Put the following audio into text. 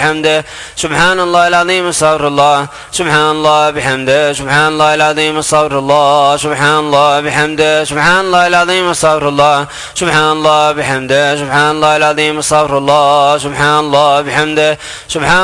بحمده سبحان الله العظيم استغفر الله سبحان الله بحمده سبحان الله العظيم استغفر الله سبحان الله بحمده سبحان الله العظيم استغفر الله سبحان الله بحمده سبحان الله العظيم استغفر الله سبحان الله بحمده سبحان